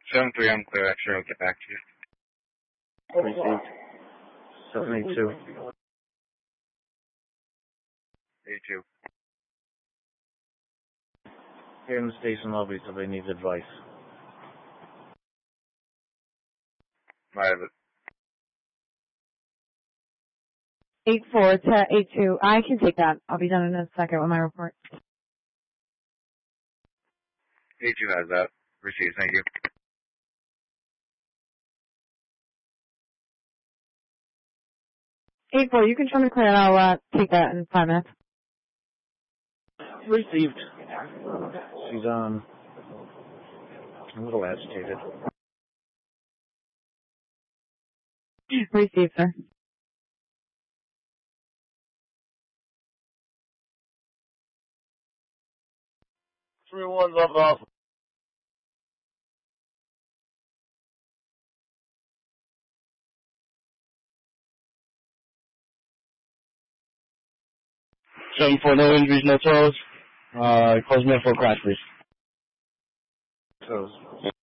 7-3, I'm clear. Actually, I'll get back to you. Received. 782. 82. Here in the station lobby, so they need advice. I have it. 84 to 82. I can take that. I'll be done in a second with my report. 82 has that. Received. Thank you. Eight four, you can try to clear it. I'll take that in 5 minutes. Received. She's a little agitated. Received, sir. Three one love off. 7-4, no injuries, no toes. Close me up for a crash, please. Toes.